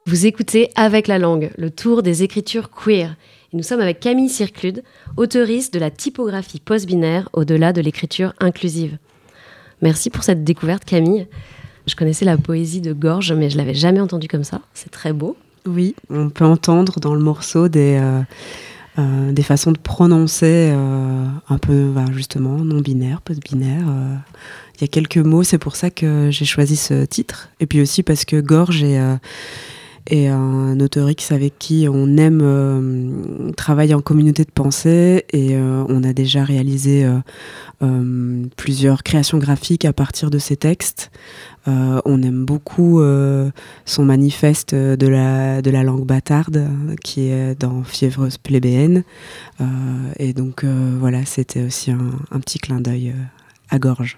Vous écoutez Avec la langue, le tour des écritures queer. Et nous sommes avec Camille Circlude, auteuriste de la typographie post-binaire au-delà de l'écriture inclusive. Merci pour cette découverte, Camille. Je connaissais la poésie de Gorge, mais je ne l'avais jamais entendue comme ça. C'est très beau. Oui, on peut entendre dans le morceau des façons de prononcer un peu, justement, non-binaire, post-binaire. Il y a quelques mots, c'est pour ça que j'ai choisi ce titre. Et puis aussi parce que Gorge est un auteurix avec qui on aime travailler en communauté de pensée et on a déjà réalisé plusieurs créations graphiques à partir de ses textes. On aime beaucoup son manifeste de la langue bâtarde qui est dans Fiévreuse plébéenne. Et donc voilà, c'était aussi un petit clin d'œil à Gorge.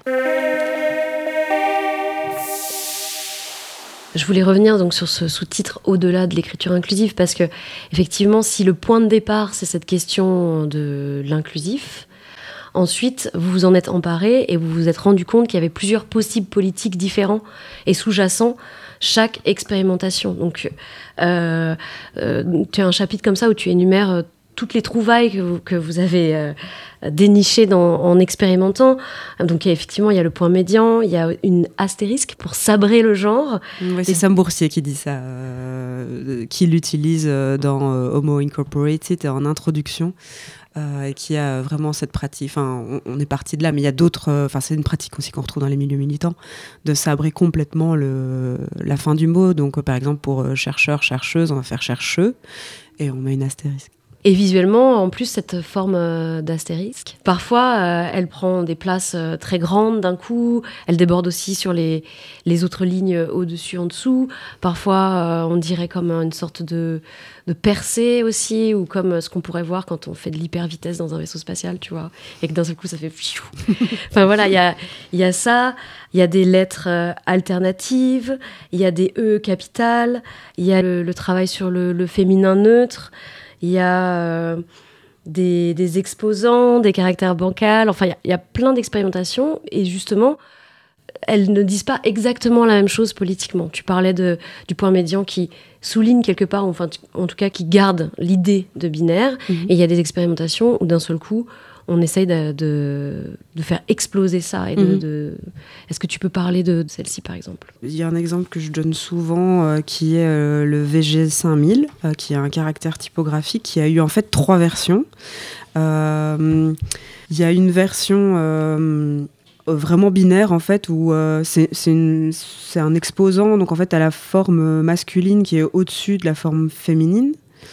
Je voulais revenir donc sur ce sous-titre au-delà de l'écriture inclusive parce que effectivement, si le point de départ c'est cette question de l'inclusif, ensuite vous vous en êtes emparé et vous vous êtes rendu compte qu'il y avait plusieurs possibles politiques différents et sous-jacents chaque expérimentation. Donc tu as un chapitre comme ça où tu énumères toutes les trouvailles que vous avez dénichées en expérimentant. Donc effectivement, il y a le point médian, il y a une astérisque pour sabrer le genre. Ouais, c'est Sam Boursier qui dit ça, qui l'utilise dans Homo Incorporated en introduction. Et qui a vraiment cette pratique, on est parti de là, mais il y a d'autres, c'est une pratique aussi qu'on retrouve dans les milieux militants, de sabrer complètement la fin du mot. Donc par exemple pour chercheur, chercheuse, on va faire chercheux, et on met une astérisque. Et visuellement, en plus, cette forme d'astérisque, parfois, elle prend des places très grandes d'un coup. Elle déborde aussi sur les autres lignes au-dessus, en dessous. Parfois, on dirait comme une sorte de percée aussi, ou comme ce qu'on pourrait voir quand on fait de l'hyper-vitesse dans un vaisseau spatial, tu vois. Et que d'un seul coup, ça fait... Enfin voilà, il y a ça. Il y a des lettres alternatives. Il y a des E capitales. Il y a le travail sur le féminin neutre. Il y a des exposants, des caractères bancals, enfin il y a plein d'expérimentations et justement elles ne disent pas exactement la même chose politiquement. Tu parlais du point médian qui souligne quelque part, enfin en tout cas qui garde l'idée de binaire, et il y a des expérimentations où d'un seul coup on essaye de faire exploser ça. Est-ce que tu peux parler de celle-ci, par exemple ? Il y a un exemple que je donne souvent qui est le VG5000, qui a un caractère typographique qui a eu en fait 3 versions. Il y a une version vraiment binaire, en fait, où c'est un exposant, donc en fait, à la forme masculine qui est au-dessus de la forme féminine.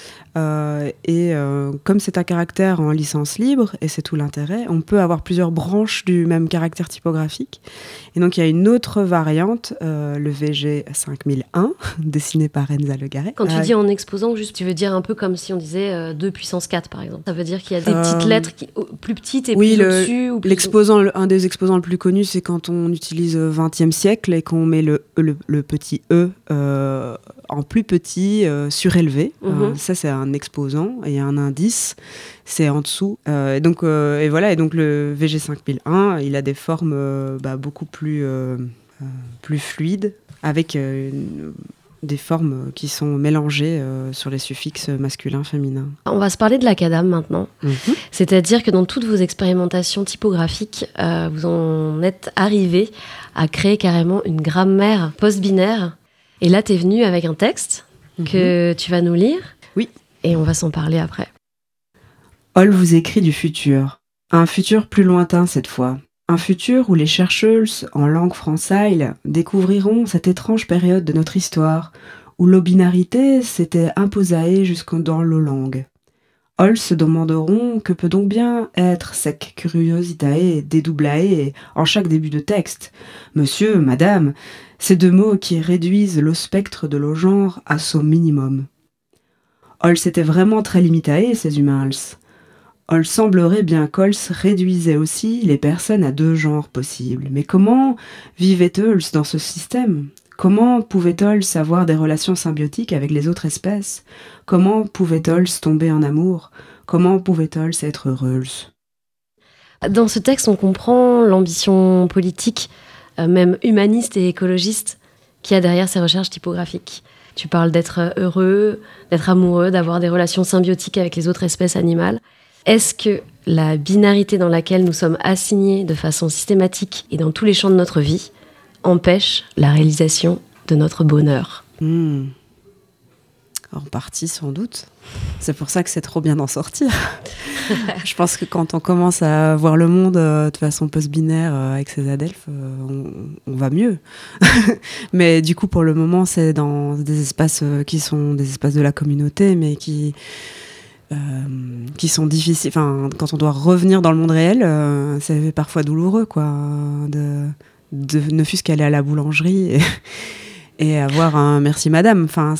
Comme c'est un caractère en licence libre, et c'est tout l'intérêt, on peut avoir plusieurs branches du même caractère typographique. Et donc il y a une autre variante, le VG 5001, dessiné par Enza Le Garret. Quand tu dis en exposant, juste, tu veux dire un peu comme si on disait 2 puissance 4, par exemple. Ça veut dire qu'il y a des petites lettres plus petites et plus au-dessus ou plus un des exposants le plus connu, c'est quand on utilise 20e siècle et qu'on met le petit E en plus petit, surélevé. Ça, c'est un exposant, et un indice, c'est en dessous. Et donc le VG 5001, il a des formes beaucoup plus fluides, avec des formes qui sont mélangées sur les suffixes masculin-féminin. On va se parler de l'acadam maintenant. C'est-à-dire que dans toutes vos expérimentations typographiques, vous en êtes arrivé à créer carrément une grammaire post-binaire. Et là, tu es venu avec un texte que tu vas nous lire. Oui. Et on va s'en parler après. Hall vous écrit du futur. Un futur plus lointain cette fois. Un futur où les chercheuses en langue fransaille découvriront cette étrange période de notre histoire où l'obinarité s'était imposaée jusque dans l'eau langue. Hall se demanderont que peut donc bien être cette curiositae dédoublae en chaque début de texte. Monsieur, madame, ces 2 mots qui réduisent le spectre de le genre à son minimum. Hall s'était vraiment très limitae, ces humains. Hall semblerait bien qu'Hall réduisait aussi les personnes à 2 genres possibles. Mais comment vivait-elle dans ce système ? Comment pouvait-elle avoir des relations symbiotiques avec les autres espèces ? Comment pouvait-elle tomber en amour ? Comment pouvait-elle être heureuse ? Dans ce texte, on comprend l'ambition politique, même humaniste et écologiste, qu'il y a derrière ces recherches typographiques. Tu parles d'être heureux, d'être amoureux, d'avoir des relations symbiotiques avec les autres espèces animales. Est-ce que la binarité dans laquelle nous sommes assignés de façon systématique et dans tous les champs de notre vie empêche la réalisation de notre bonheur ? En partie, sans doute. C'est pour ça que c'est trop bien d'en sortir. Je pense que quand on commence à voir le monde de façon post-binaire avec ses adelphes, on va mieux. Mais du coup, pour le moment, c'est dans des espaces qui sont des espaces de la communauté, mais qui sont difficiles. Enfin, quand on doit revenir dans le monde réel, c'est parfois douloureux, quoi, de ne fût-ce qu'aller à la boulangerie et avoir un merci madame. Enfin,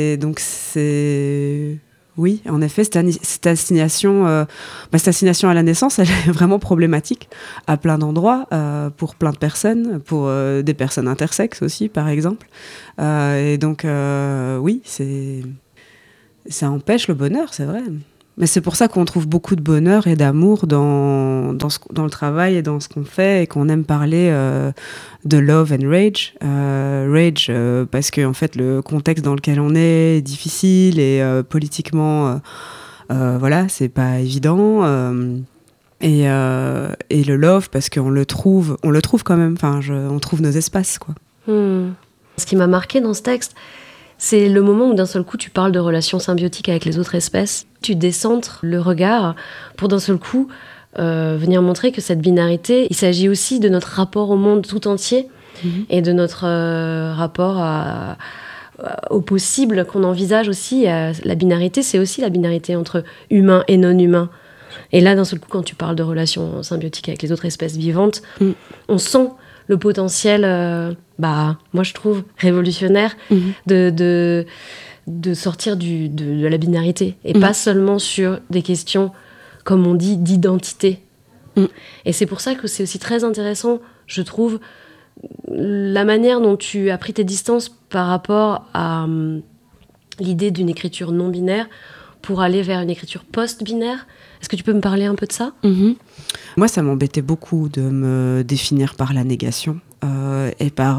oui, en effet, cette assignation à la naissance, elle est vraiment problématique à plein d'endroits, pour plein de personnes, pour des personnes intersexes aussi, par exemple. Et donc, oui, ça empêche le bonheur, c'est vrai. Mais c'est pour ça qu'on trouve beaucoup de bonheur et d'amour dans le travail et dans ce qu'on fait, et qu'on aime parler de love and rage. Rage, parce que en fait, le contexte dans lequel on est difficile et politiquement, voilà, c'est pas évident. Et le love, parce qu'on le trouve quand même. Enfin, on trouve nos espaces, quoi. Ce qui m'a marqué dans ce texte, c'est le moment où d'un seul coup tu parles de relations symbiotiques avec les autres espèces. Tu décentres le regard pour d'un seul coup venir montrer que cette binarité, il s'agit aussi de notre rapport au monde tout entier et de notre rapport au possible qu'on envisage aussi. La binarité, c'est aussi la binarité entre humain et non-humain. Et là, d'un seul coup, quand tu parles de relations symbiotiques avec les autres espèces vivantes, on sent le potentiel, moi je trouve, révolutionnaire de sortir de la binarité. Et pas seulement sur des questions, comme on dit, d'identité. Et c'est pour ça que c'est aussi très intéressant, je trouve, la manière dont tu as pris tes distances par rapport à l'idée d'une écriture non binaire pour aller vers une écriture post-binaire. Est-ce que tu peux me parler un peu de ça ? Moi, ça m'embêtait beaucoup de me définir par la négation et par,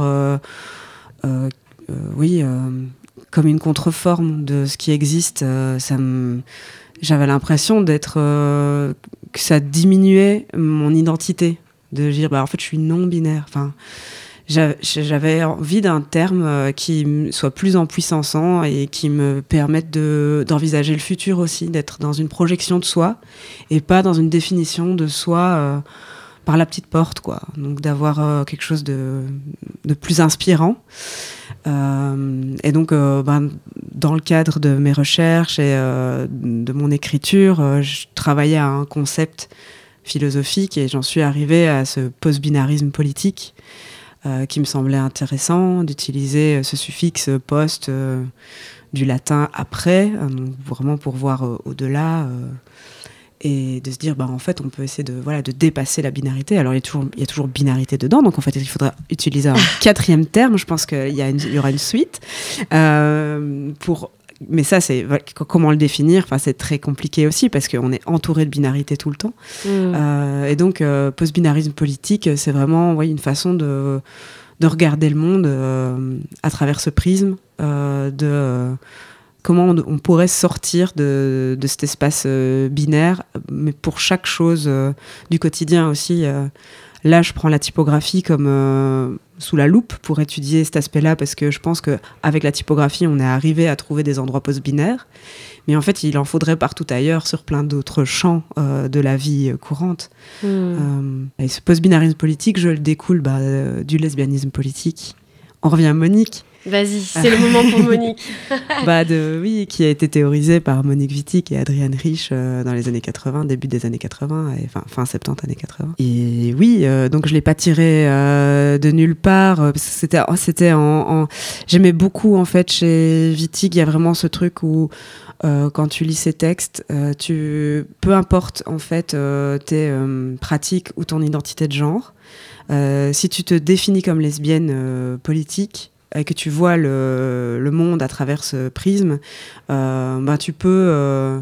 comme une contreforme de ce qui existe. J'avais l'impression que ça diminuait mon identité, de dire en fait je suis non binaire. Enfin, j'avais envie d'un terme qui soit plus empuissant et qui me permette d'envisager le futur aussi, d'être dans une projection de soi et pas dans une définition de soi par la petite porte, quoi. Donc d'avoir quelque chose de plus inspirant. Et donc, dans le cadre de mes recherches et de mon écriture, je travaillais à un concept philosophique et j'en suis arrivée à ce post-binarisme politique qui me semblait intéressant d'utiliser ce suffixe post du latin après, donc vraiment pour voir au-delà et de se dire en fait on peut essayer de dépasser la binarité. Alors il y a toujours binarité dedans, donc en fait il faudra utiliser un quatrième terme. Je pense qu'il y aura une suite mais ça, c'est comment le définir. Enfin, c'est très compliqué aussi parce qu'on est entouré de binarité tout le temps. Et donc, post-binarisme politique, c'est vraiment une façon de regarder le monde à travers ce prisme de comment on pourrait sortir de cet espace binaire, mais pour chaque chose du quotidien aussi. Là, je prends la typographie comme sous la loupe pour étudier cet aspect-là, parce que je pense qu'avec la typographie, on est arrivé à trouver des endroits post-binaires. Mais en fait, il en faudrait partout ailleurs, sur plein d'autres champs de la vie courante. Et ce post-binarisme politique, je le découle du lesbianisme politique. On revient à Monique. Vas-y, c'est le moment pour Monique. Qui a été théorisé par Monique Wittig et Adrienne Rich dans les années 80, début des années 80, et fin 70, années 80. Et donc je l'ai pas tiré de nulle part. C'était j'aimais beaucoup en fait chez Wittig. Il y a vraiment ce truc où quand tu lis ses textes, peu importe en fait tes pratiques ou ton identité de genre, si tu te définis comme lesbienne politique et que tu vois le monde à travers ce prisme, tu peux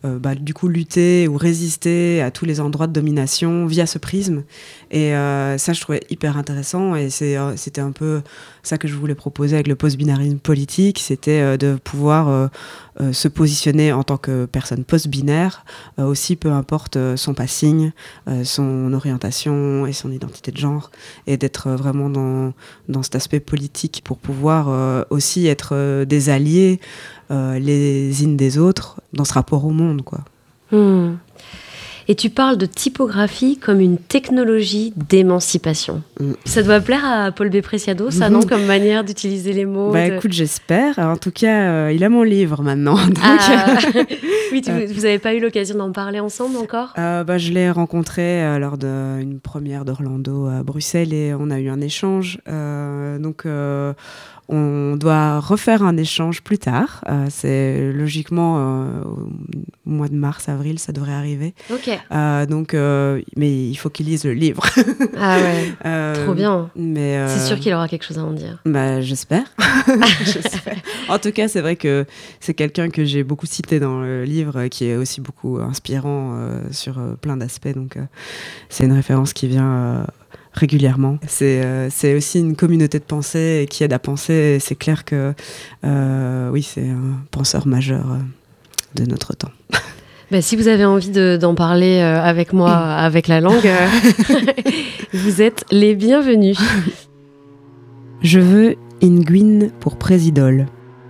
du coup lutter ou résister à tous les endroits de domination via ce prisme. Et ça, je trouvais hyper intéressant. Et c'était un peu ça que je voulais proposer avec le post-binarisme politique, c'était de pouvoir se positionner en tant que personne post-binaire, aussi peu importe son passing, son orientation et son identité de genre, et d'être vraiment dans cet aspect politique pour pouvoir aussi être des alliés les unes des autres dans ce rapport au monde, quoi. Et tu parles de typographie comme une technologie d'émancipation. Ça doit plaire à Paul B. Preciado, ça, non, comme manière d'utiliser les mots. Écoute, j'espère. En tout cas, il a mon livre maintenant. Donc... Oui, vous n'avez pas eu l'occasion d'en parler ensemble encore ? Je l'ai rencontré lors d'une première d'Orlando à Bruxelles et on a eu un échange. On doit refaire un échange plus tard. C'est logiquement au mois de mars, avril, ça devrait arriver. Ok. Mais il faut qu'il lise le livre. Ah ouais, trop bien. Mais c'est sûr qu'il aura quelque chose à en dire. J'espère. J'espère. En tout cas, c'est vrai que c'est quelqu'un que j'ai beaucoup cité dans le livre, qui est aussi beaucoup inspirant sur plein d'aspects. Donc, c'est une référence qui vient... régulièrement. C'est aussi une communauté de pensée qui aide à penser. C'est clair que oui, c'est un penseur majeur de notre temps. Si vous avez envie d'en parler avec moi, avec la langue, vous êtes les bienvenus. Je veux une Gwyn pour présidole.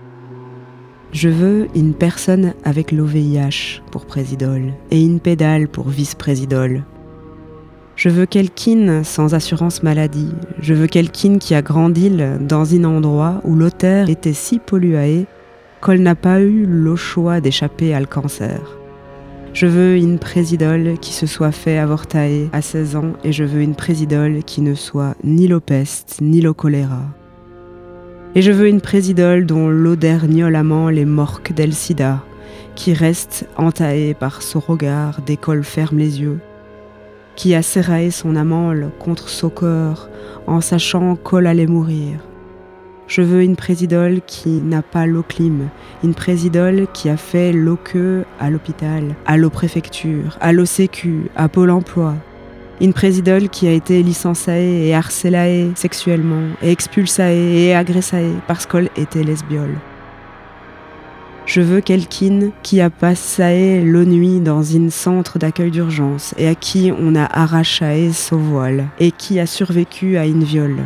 Je veux une personne avec l'OVIH pour présidole et une pédale pour vice-présidole. Je veux quelqu'un sans assurance maladie. Je veux quelqu'un qui a grandi dans un endroit où l'auteur était si pollué qu'elle n'a pas eu le choix d'échapper à le cancer. Je veux une présidole qui se soit fait avorter à 16 ans et je veux une présidole qui ne soit ni le peste ni le choléra. Et je veux une présidole dont l'odeur violemment les morques del sida, qui reste entaillée par son regard dès qu'elle ferme les yeux, qui a serré son amole contre son corps en sachant qu'elle allait mourir. Je veux une présidole qui n'a pas l'eau clim, une présidole qui a fait l'eau queue à l'hôpital, à l'eau préfecture, à l'eau sécu, à Pôle emploi. Une présidole qui a été licenciée et harcelée sexuellement, et expulsée et agressée parce qu'elle était lesbienne. Je veux quelqu'un qui a passé la nuit dans un centre d'accueil d'urgence et à qui on a arraché son voile et qui a survécu à une viol.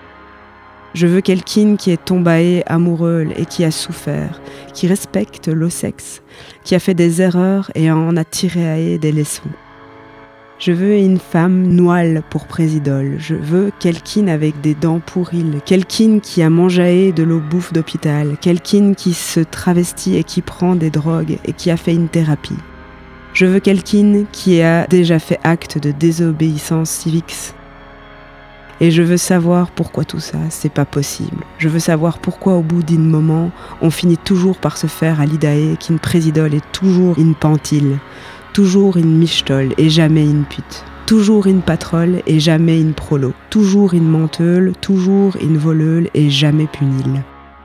Je veux quelqu'un qui est tombé amoureux et qui a souffert, qui respecte le sexe, qui a fait des erreurs et en a tiré des leçons. Je veux une femme noile pour présidole. Je veux quelqu'un avec des dents pourries, quelqu'un qui a mangé de l'eau bouffe d'hôpital, quelqu'un qui se travestit et qui prend des drogues et qui a fait une thérapie. Je veux quelqu'un qui a déjà fait acte de désobéissance civique. Et je veux savoir pourquoi tout ça, c'est pas possible. Je veux savoir pourquoi au bout d'un moment, on finit toujours par se faire à l'idée qu'une présidole est toujours une pantile. Toujours une michtole et jamais une pute. Toujours une patrole et jamais une prolo. Toujours une menteule, toujours une voleule et jamais punile.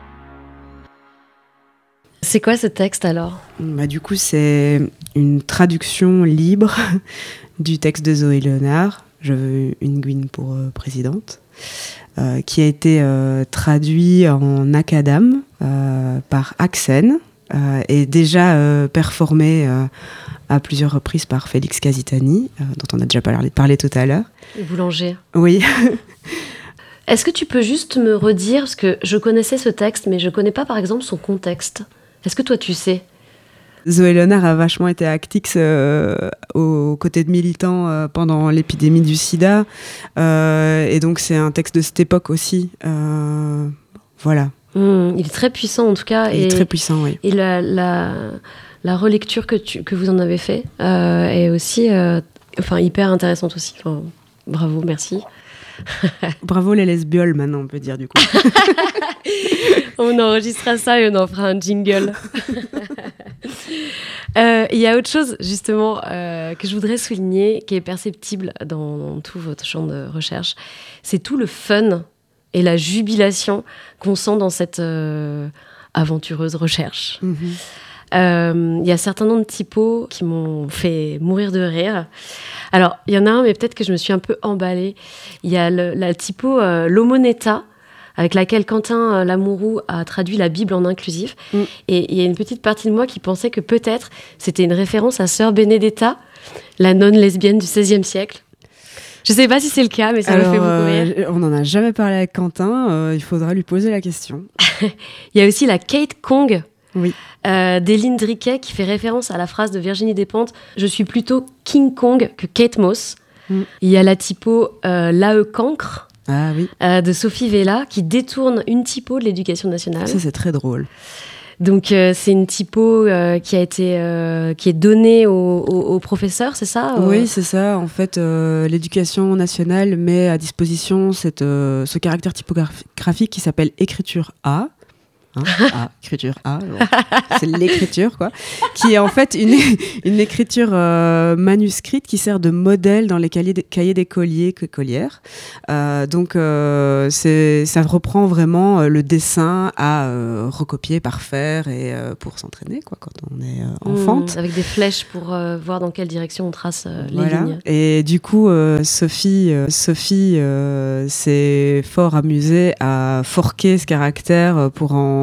C'est quoi ce texte alors ? Du coup, c'est une traduction libre du texte de Zoé Léonard, Je veux une Gwyn pour présidente, qui a été traduit en acadam par Axen et déjà performé à plusieurs reprises par Félix Casitani, dont on a déjà parlé tout à l'heure. Boulanger. Oui. Est-ce que tu peux juste me redire, parce que je connaissais ce texte, mais je ne connais pas par exemple son contexte. Est-ce que toi tu sais ? Zoé Léonard a vachement été actix aux côtés de militants pendant l'épidémie du sida. Et donc c'est un texte de cette époque aussi. Voilà. Il est très puissant en tout cas. Il est très puissant, oui. Et la relecture que vous en avez fait est aussi hyper intéressante aussi. Enfin, bravo, merci. Bravo les lesbioles maintenant, on peut dire du coup. On enregistrera ça et on en fera un jingle. Il y a autre chose justement que je voudrais souligner, qui est perceptible dans tout votre champ de recherche, c'est tout le fun et la jubilation qu'on sent dans cette aventureuse recherche. Il y a certains noms de typos qui m'ont fait mourir de rire. Alors, il y en a un, mais peut-être que je me suis un peu emballée. Il y a la typo l'Omonetta, avec laquelle Quentin Lamourou a traduit la Bible en inclusif. Et il y a une petite partie de moi qui pensait que peut-être c'était une référence à Sœur Benedetta, la nonne lesbienne du XVIe siècle. Je ne sais pas si c'est le cas, mais ça me fait beaucoup rire. On n'en a jamais parlé avec Quentin, il faudra lui poser la question. Il y a aussi la Kate Kong, Oui. d'Éline Driquet, qui fait référence à la phrase de Virginie Despentes « Je suis plutôt King Kong que Kate Moss ». Il y a la typo l'AE Cancre, Ah oui. de Sophie Vella, qui détourne une typo de l'Éducation nationale. Ça, c'est très drôle. Donc, c'est une typo qui est donnée aux professeurs, c'est ça Oui, c'est ça. En fait, l'Éducation nationale met à disposition ce caractère typographique qui s'appelle écriture A. Écriture A, c'est l'écriture, quoi, qui est en fait une écriture manuscrite qui sert de modèle dans les cahiers d'écolières. Donc, ça reprend vraiment le dessin à recopier, parfaire et pour s'entraîner, quoi, quand on est enfante. Avec des flèches pour voir dans quelle direction on trace les lignes. Et du coup, Sophie s'est fort amusée à forquer ce caractère pour en